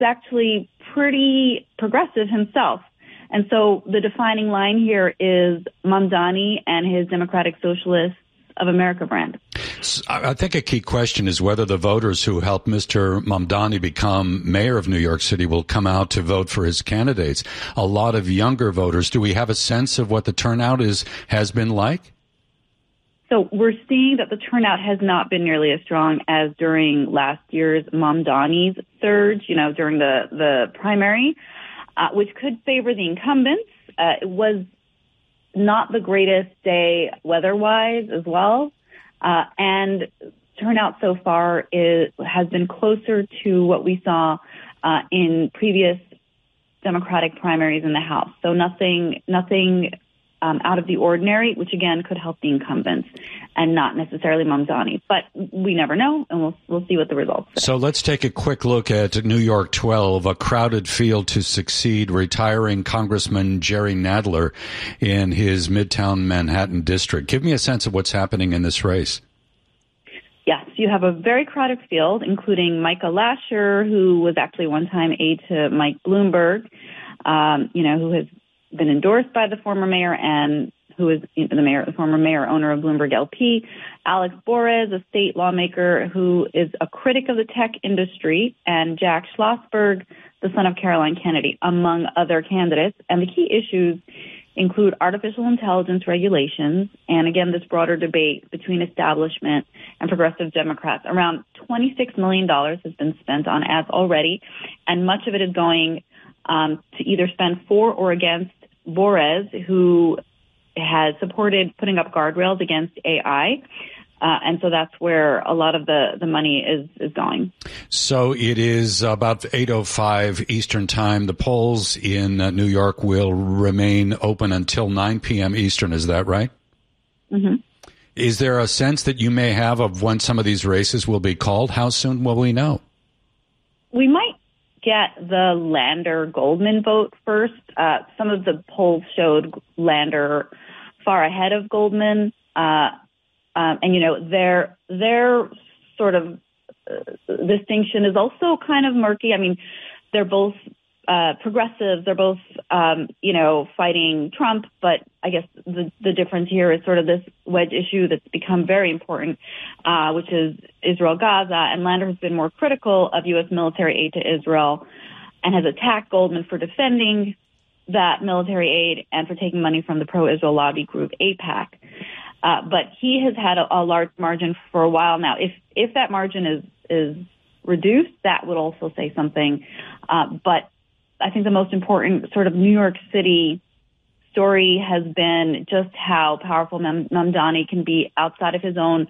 actually pretty progressive himself. And so the defining line here is Mamdani and his Democratic Socialists of America brand. I think a key question is whether the voters who helped Mr. Mamdani become mayor of New York City will come out to vote for his candidates. A lot of younger voters. Do we have a sense of what the turnout has been like? So we're seeing that the turnout has not been nearly as strong as during last year's Mamdani's surge, during the primary, which could favor the incumbents. It was not the greatest day weather-wise as well. And turnout so far has been closer to what we saw in previous Democratic primaries in the House. So nothing out of the ordinary, which again could help the incumbents and not necessarily Mamdani. But we never know, and we'll see what the results are. So let's take a quick look at New York 12, a crowded field to succeed retiring Congressman Jerry Nadler in his Midtown Manhattan district. Give me a sense of what's happening in this race. Yes, you have a very crowded field, including Micah Lasher, who was actually one-time aide to Mike Bloomberg, who has been endorsed by the former mayor and who is the former mayor, owner of Bloomberg LP, Alex Borez, a state lawmaker who is a critic of the tech industry, and Jack Schlossberg, the son of Caroline Kennedy, among other candidates. And the key issues include artificial intelligence regulations and, again, this broader debate between establishment and progressive Democrats. Around $26 million has been spent on ads already, and much of it is going to either spend for or against Borez, who has supported putting up guardrails against AI. And so that's where a lot of the money is going. So it is about 8:05 Eastern time. The polls in New York will remain open until 9 p.m. Eastern. Is that right? Mm-hmm. Is there a sense that you may have of when some of these races will be called? How soon will we know? We might get the Lander-Goldman vote first. Some of the polls showed Lander far ahead of Goldman. And, their sort of distinction is also kind of murky. I mean, they're both progressives. They're both, fighting Trump. But I guess the difference here is sort of this wedge issue that's become very important, which is Israel-Gaza. And Lander has been more critical of U.S. military aid to Israel and has attacked Goldman for defending that military aid and for taking money from the pro-Israel lobby group AIPAC. But he has had a large margin for a while now. If that margin is reduced, that would also say something. But I think the most important sort of New York City story has been just how powerful Mamdani can be outside of his own,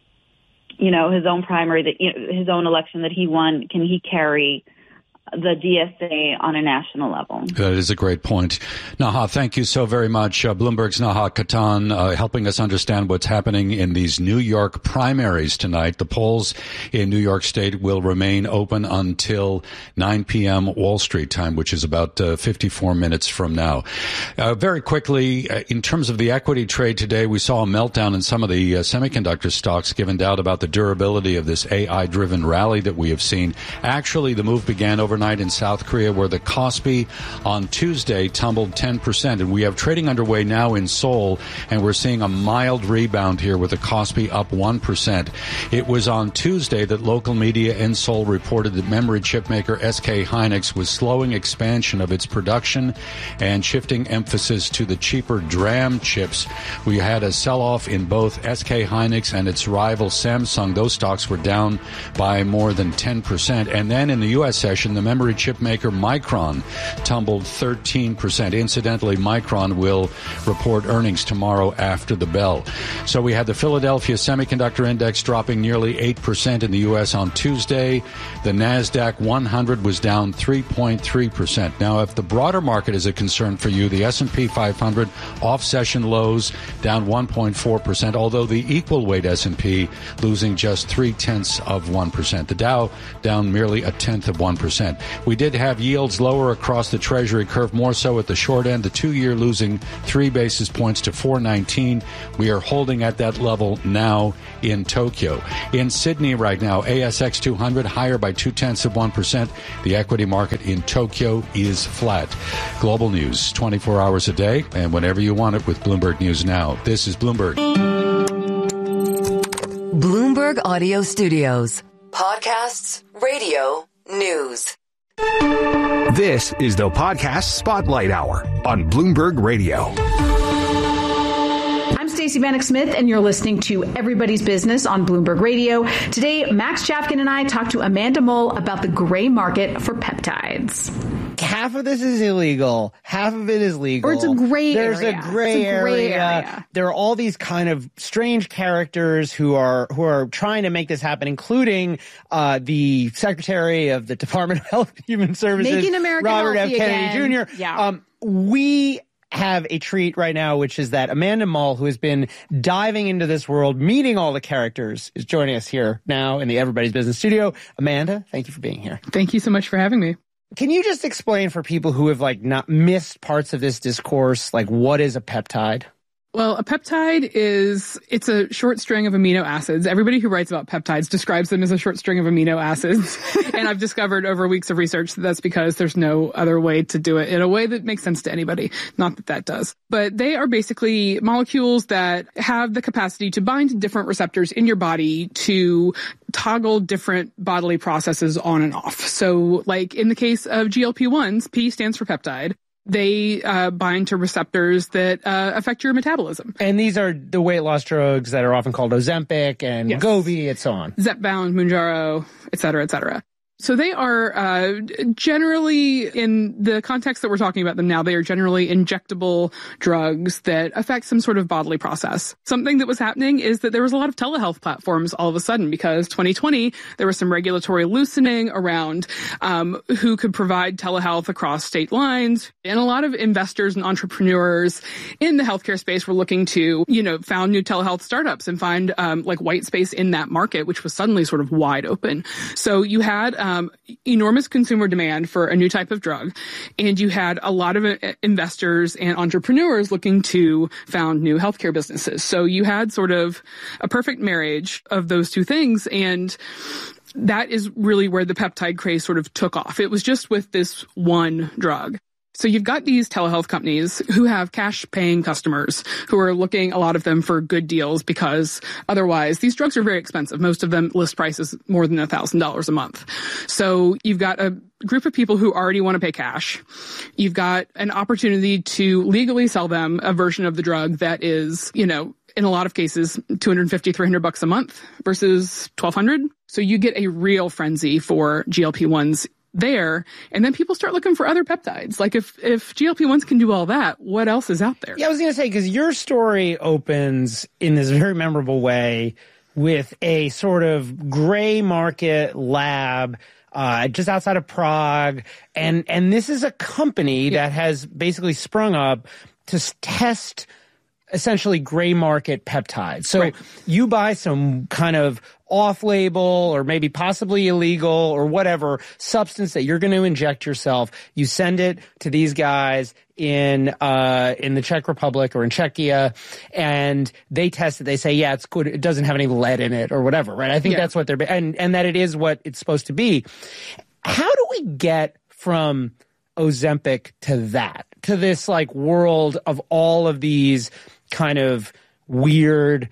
his own primary, his own election that he won. Can he carry the DSA on a national level? That is a great point. Naha, thank you so very much. Bloomberg's Naha Katan helping us understand what's happening in these New York primaries tonight. The polls in New York State will remain open until 9 p.m. Wall Street time, which is about 54 minutes from now. Very quickly, in terms of the equity trade today, we saw a meltdown in some of the semiconductor stocks, given doubt about the durability of this AI-driven rally that we have seen. Actually, the move began overnight in South Korea, where the Kospi on Tuesday tumbled 10%. And we have trading underway now in Seoul, and we're seeing a mild rebound here with the Kospi up 1%. It was on Tuesday that local media in Seoul reported that memory chip maker SK Hynix was slowing expansion of its production and shifting emphasis to the cheaper DRAM chips. We had a sell-off in both SK Hynix and its rival Samsung. Those stocks were down by more than 10%. And then in the U.S. session, the memory chip maker Micron tumbled 13%. Incidentally, Micron will report earnings tomorrow after the bell. So we had the Philadelphia Semiconductor Index dropping nearly 8% in the U.S. on Tuesday. The NASDAQ 100 was down 3.3%. Now, if the broader market is a concern for you, the S&P 500 off-session lows down 1.4%, although the equal weight S&P losing just 0.3%. The Dow down merely 0.1%. 1%. We did have yields lower across the Treasury curve, more so at the short end, the 2-year losing 3 basis points to 4.19. We are holding at that level now in Tokyo. In Sydney right now, ASX 200 higher by 0.2%. The equity market in Tokyo is flat. Global news 24 hours a day and whenever you want it with Bloomberg News Now. This is Bloomberg. Bloomberg Audio Studios. Podcasts, radio, news. This is the Podcast Spotlight Hour on Bloomberg Radio. I'm Stacey Vanek Smith, and you're listening to Everybody's Business on Bloomberg Radio. Today, Max Chafkin and I talk to Amanda Mull about the gray market for peptides. Half of this is illegal. Half of it is legal. Or it's a gray area. There's a gray area. There are all these kind of strange characters who are trying to make this happen, including the Secretary of the Department of Health and Human Services, Making America Robert F. healthy Kennedy again. Jr. Yeah. We have a treat right now, which is that Amanda Mull, who has been diving into this world, meeting all the characters, is joining us here now in the Everybody's Business studio. Amanda, thank you for being here. Thank you so much for having me. Can you just explain for people who have not missed parts of this discourse, what is a peptide? Well, a peptide it's a short string of amino acids. Everybody who writes about peptides describes them as a short string of amino acids. And I've discovered over weeks of research that that's because there's no other way to do it in a way that makes sense to anybody. Not that that does. But they are basically molecules that have the capacity to bind to different receptors in your body to toggle different bodily processes on and off. So like in the case of GLP-1s, P stands for peptide. They bind to receptors that affect your metabolism. And these are the weight loss drugs that are often called Ozempic and Wegovy and so on. Zepbound, Mounjaro, et cetera, et cetera. So they are generally, in the context that we're talking about them now, they are generally injectable drugs that affect some sort of bodily process. Something that was happening is that there was a lot of telehealth platforms all of a sudden because 2020, there was some regulatory loosening around who could provide telehealth across state lines. And a lot of investors and entrepreneurs in the healthcare space were looking to, found new telehealth startups and find white space in that market, which was suddenly sort of wide open. So you had enormous consumer demand for a new type of drug. And you had a lot of investors and entrepreneurs looking to found new healthcare businesses. So you had sort of a perfect marriage of those two things. And that is really where the peptide craze sort of took off. It was just with this one drug. So you've got these telehealth companies who have cash-paying customers who are looking, a lot of them, for good deals because otherwise these drugs are very expensive. Most of them list prices more than $1,000 a month. So you've got a group of people who already want to pay cash. You've got an opportunity to legally sell them a version of the drug that is, in a lot of cases, $250, $300 a month versus $1,200. So you get a real frenzy for GLP-1s there, and then people start looking for other peptides. Like if GLP-1s can do all that, what else is out there? Yeah, I was going to say, because your story opens in this very memorable way with a sort of gray market lab just outside of Prague. And this is a company that has basically sprung up to test essentially gray market peptides. So you buy some kind of off-label or maybe possibly illegal or whatever substance that you're going to inject yourself. You send it to these guys in the Czech Republic or in Czechia, and they test it. They say, yeah, it's good. It doesn't have any lead in it or whatever, right? I think that's what they're and that it is what it's supposed to be. How do we get from Ozempic to that, to this world of all of these kind of weird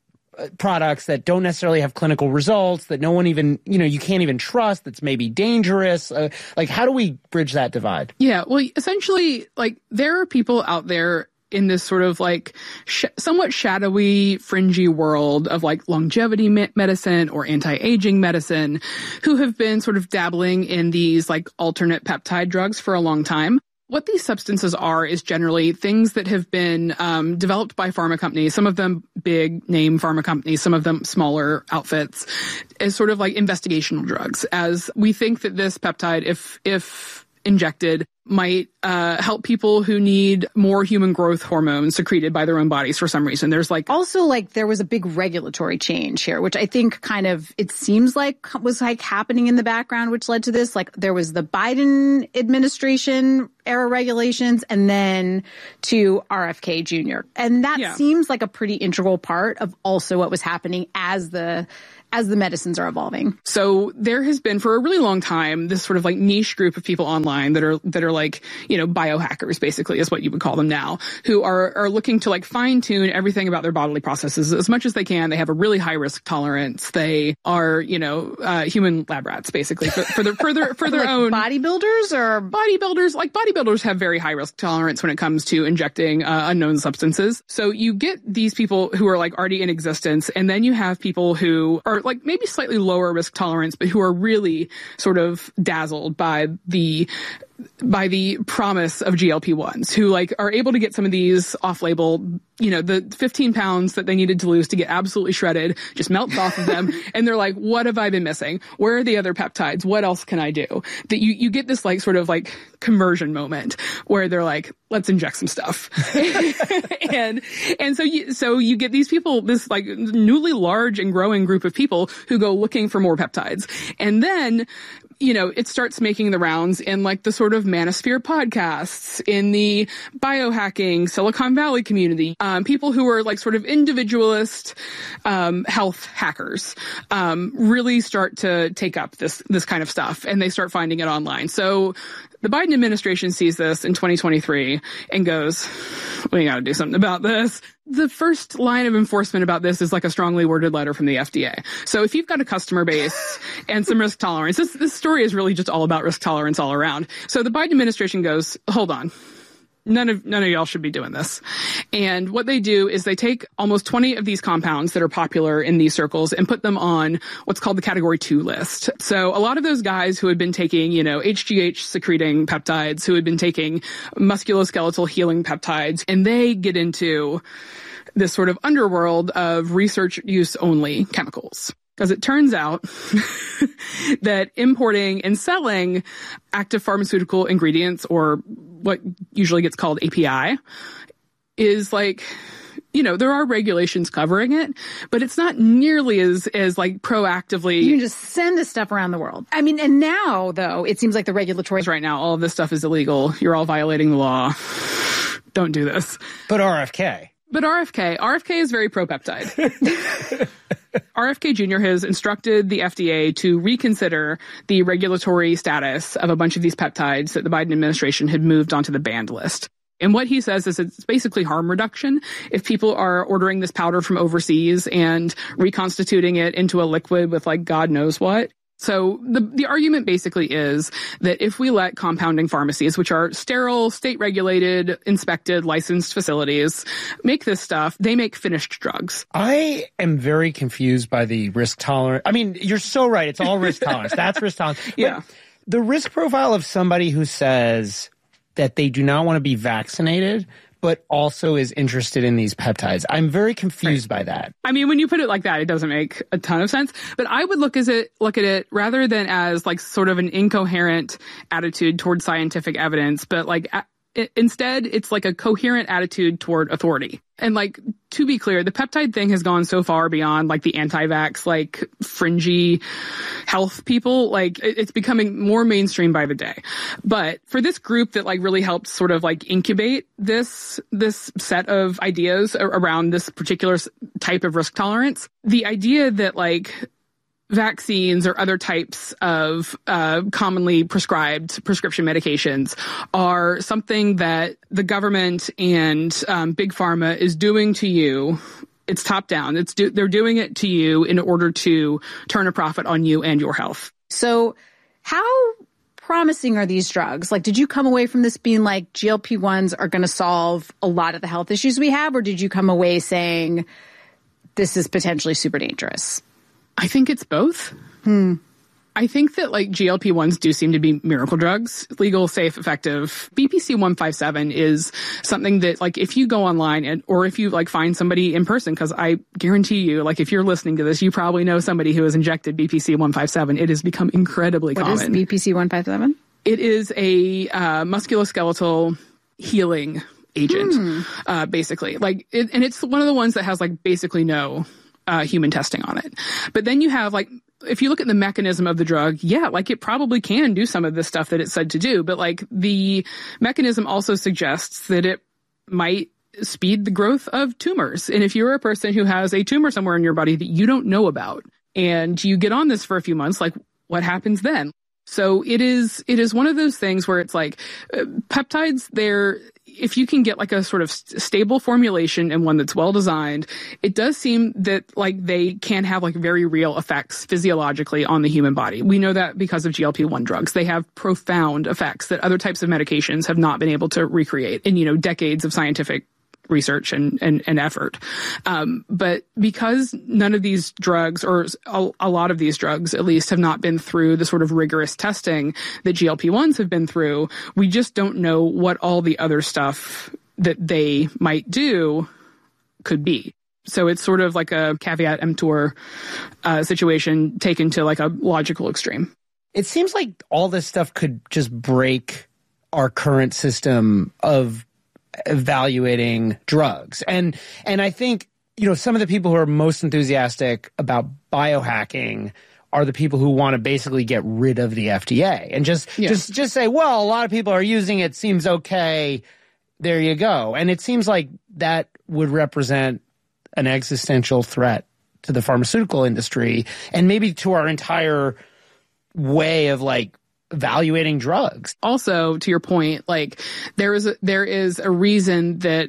products that don't necessarily have clinical results, that no one even, you can't even trust, that's maybe dangerous? How do we bridge that divide? Yeah, well, essentially, there are people out there in this sort of somewhat shadowy, fringy world of longevity medicine or anti-aging medicine who have been sort of dabbling in these alternate peptide drugs for a long time. What these substances are is generally things that have been developed by pharma companies, some of them big name pharma companies, some of them smaller outfits, as sort of investigational drugs. As we think that this peptide, if injected might help people who need more human growth hormones secreted by their own bodies for some reason. There's also there was a big regulatory change here, which I think kind of, it seems like was happening in the background, which led to this. There was the Biden administration era regulations and then to RFK Jr. And that seems like a pretty integral part of also what was happening as the medicines are evolving. So there has been for a really long time this sort of niche group of people online that are biohackers, basically is what you would call them now, who are looking to fine tune everything about their bodily processes as much as they can. They have a really high risk tolerance. They are, human lab rats, basically, for their own bodybuilders or bodybuilders. Bodybuilders have very high risk tolerance when it comes to injecting unknown substances. So you get these people who are already in existence, and then you have people who are maybe slightly lower risk tolerance, but who are really sort of dazzled by the promise of GLP-1s, who are able to get some of these off-label, the 15 pounds that they needed to lose to get absolutely shredded, just melts off of them. And they're like, what have I been missing? Where are the other peptides? What else can I do? That you get this conversion moment where they're like, let's inject some stuff. and so you get these people, this newly large and growing group of people who go looking for more peptides. And then, it starts making the rounds in the sort of manosphere podcasts, in the biohacking Silicon Valley community, people who are sort of individualist, health hackers, really start to take up this kind of stuff, and they start finding it online. So the Biden administration sees this in 2023 and goes, we got to do something about this. The first line of enforcement about this is a strongly worded letter from the FDA. So if you've got a customer base and some risk tolerance, this story is really just all about risk tolerance all around. So the Biden administration goes, hold on. None of y'all should be doing this. And what they do is they take almost 20 of these compounds that are popular in these circles and put them on what's called the category 2 list. So a lot of those guys who had been taking, HGH secreting peptides, who had been taking musculoskeletal healing peptides, and they get into this sort of underworld of research use only chemicals. Because it turns out that importing and selling active pharmaceutical ingredients, or what usually gets called API, is there are regulations covering it, but it's not nearly as proactively. You can just send this stuff around the world. I mean, and now, though, it seems like the regulatory. Right now, all of this stuff is illegal. You're all violating the law. Don't do this. But RFK is very pro-peptide. RFK Jr. has instructed the FDA to reconsider the regulatory status of a bunch of these peptides that the Biden administration had moved onto the banned list. And what he says is it's basically harm reduction. If people are ordering this powder from overseas and reconstituting it into a liquid with God knows what. So the argument basically is that if we let compounding pharmacies, which are sterile, state-regulated, inspected, licensed facilities, make this stuff, they make finished drugs. I am very confused by the risk tolerance. I mean, you're so right. It's all risk tolerance. That's risk tolerance. Yeah. But the risk profile of somebody who says that they do not want to be vaccinated but also is interested in these peptides. I'm very confused by that. I mean, when you put it like that, it doesn't make a ton of sense. But I would look at it rather than as sort of an incoherent attitude towards scientific evidence, but instead, it's a coherent attitude toward authority. And to be clear, the peptide thing has gone so far beyond the anti-vax, fringy health people. It's becoming more mainstream by the day. But for this group that really helped sort of incubate this set of ideas around this particular type of risk tolerance, the idea that vaccines or other types of commonly prescribed prescription medications are something that the government and big pharma is doing to you. It's top down. They're doing it to you in order to turn a profit on you and your health. So how promising are these drugs? Did you come away from this being GLP-1s are going to solve a lot of the health issues we have, or did you come away saying this is potentially super dangerous? I think it's both. I think that GLP-1s do seem to be miracle drugs, legal, safe, effective. BPC 157 is something that if you go online or if you find somebody in person, because I guarantee you, if you're listening to this, you probably know somebody who has injected BPC 157. It has become incredibly common. What is BPC 157? It is a musculoskeletal healing agent, basically. Like, and it's one of the ones that has like basically no human testing on it. But then you have like, if you look at the mechanism of the drug, yeah, like it probably can do some of the stuff that it's said to do. But like the mechanism also suggests that it might speed the growth of tumors. And if you're a person who has a tumor somewhere in your body that you don't know about, and you get on this for a few months, like what happens then? So it is one of those things where it's like peptides, if you can get like a sort of stable formulation and one that's well designed, it does seem that like they can have like very real effects physiologically on the human body. We know that because of GLP-1 drugs. They have profound effects that other types of medications have not been able to recreate in, decades of scientific research and effort. But because none of these drugs, or a lot of these drugs at least, have not been through the sort of rigorous testing that GLP-1s have been through, we just don't know what all the other stuff that they might do could be. So it's sort of like a caveat emptor situation taken to like a logical extreme. It seems like all this stuff could just break our current system of evaluating drugs. And I think, some of the people who are most enthusiastic about biohacking are the people who want to basically get rid of the FDA and just say, well, a lot of people are using it, seems okay, there you go. And it seems like that would represent an existential threat to the pharmaceutical industry and maybe to our entire way of like evaluating drugs. Also, to your point, like there is a reason that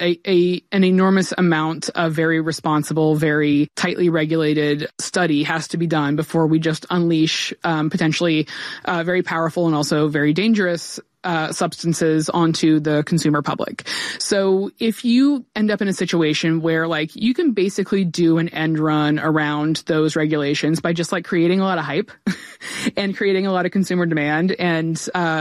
an enormous amount of very responsible, very tightly regulated study has to be done before we just unleash potentially very powerful and also very dangerous substances onto the consumer public. So if you end up in a situation where like you can basically do an end run around those regulations by just like creating a lot of hype and creating a lot of consumer demand and,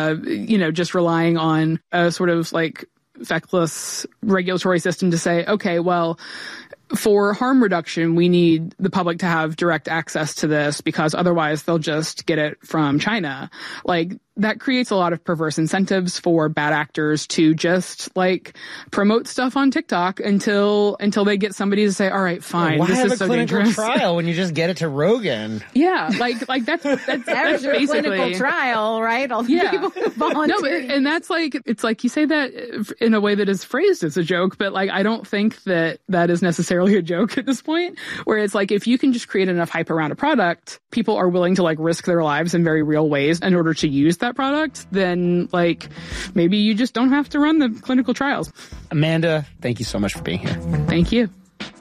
just relying on a sort of like feckless regulatory system to say, okay, well, for harm reduction, we need the public to have direct access to this because otherwise they'll just get it from China. Like that creates a lot of perverse incentives for bad actors to just like promote stuff on TikTok until they get somebody to say, all right, fine. Why this have is a so clinical dangerous trial when you just get it to Rogan? Yeah, like that's There's your basically clinical trial, right? All the people who volunteer. No, and that's like, it's like you say that in a way that is phrased as a joke, but like I don't think that is necessarily a joke at this point, where it's like if you can just create enough hype around a product, people are willing to like risk their lives in very real ways in order to use that product, then like maybe you just don't have to run the clinical trials. Amanda, thank you so much for being here. Thank you.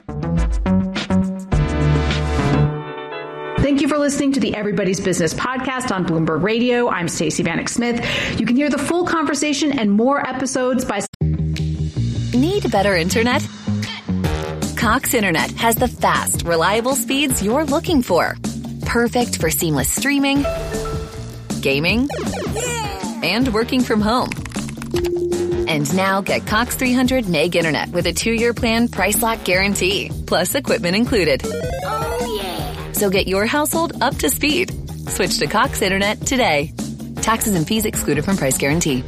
Thank you for listening to the Everybody's Business podcast on Bloomberg Radio. I'm Stacey Vanek Smith. You can hear the full conversation and more episodes by... Need better internet? Cox Internet has the fast, reliable speeds you're looking for. Perfect for seamless streaming, gaming, and working from home. And now get Cox 300 meg internet with a 2-year plan price lock guarantee, plus equipment included. Oh, yeah. So get your household up to speed. Switch to Cox Internet today. Taxes and fees excluded from price guarantee.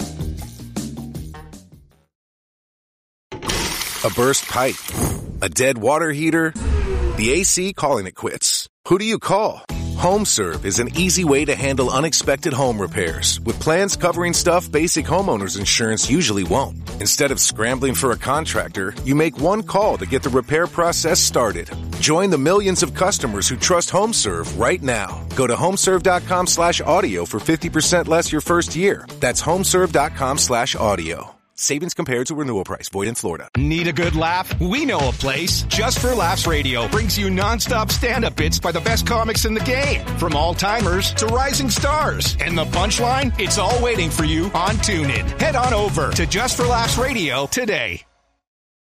A burst pipe, a dead water heater, the AC calling it quits. Who do you call? HomeServe is an easy way to handle unexpected home repairs with plans covering stuff basic homeowners insurance usually won't. Instead of scrambling for a contractor, you make one call to get the repair process started. Join the millions of customers who trust HomeServe right now. Go to homeserve.com/audio for 50% less your first year. That's homeserve.com/audio. Savings compared to renewal price. Void in Florida. Need a good laugh? We know a place. Just for Laughs Radio brings you nonstop stand-up bits by the best comics in the game. From all-timers to rising stars. And the punchline? It's all waiting for you on TuneIn. Head on over to Just for Laughs Radio today.